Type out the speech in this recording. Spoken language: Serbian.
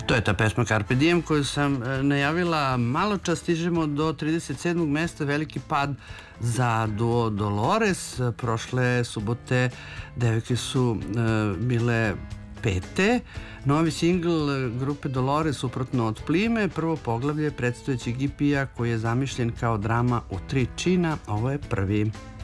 To je ta pesma Carpe Diem koju sam najavila. Malo čas stižemo do 37. mesta, veliki pad za duo Dolores. Prošle subote devojke su bile pete. Novi singl grupe Dolores Suprotno od plime, prvo poglavlje predstojećeg EP-a koji je zamišljen kao drama u 3 čina. Ovo je prvi.